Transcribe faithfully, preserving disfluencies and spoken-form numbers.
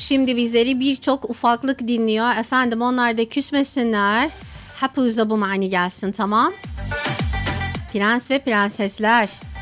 Şimdi bizleri birçok ufaklık dinliyor. Efendim onlar da küsmesinler. Hep bu mani gelsin, tamam? Prens ve prensesler.